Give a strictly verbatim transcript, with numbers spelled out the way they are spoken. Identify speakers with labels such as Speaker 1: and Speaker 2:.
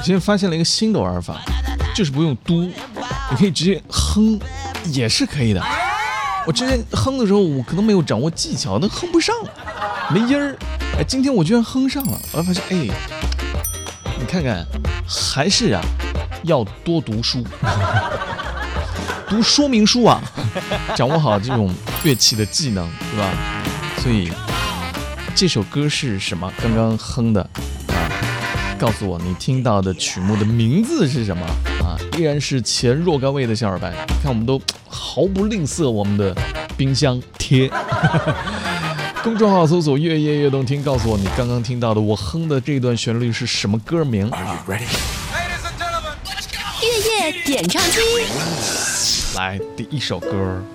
Speaker 1: 今天发现了一个新的玩法，就是不用嘟，你可以直接哼，也是可以的。我之前哼的时候，我可能没有掌握技巧，那哼不上，没音儿。哎，今天我居然哼上了，我发现，哎，你看看，还是啊，要多读书，读说明书啊，掌握好这种乐器的技能，对吧？所以这首歌是什么？刚刚哼的啊，告诉我你听到的曲目的名字是什么啊？依然是前若干位的小伙伴，看我们都毫不吝啬我们的冰箱贴。公众号搜索越夜越动听，告诉我你刚刚听到的我哼的这段旋律是什么歌名啊？
Speaker 2: 越夜点唱机，
Speaker 1: 来第一首歌。